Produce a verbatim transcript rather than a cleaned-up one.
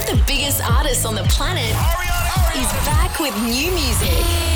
of the biggest artists on the planet, is back with new music.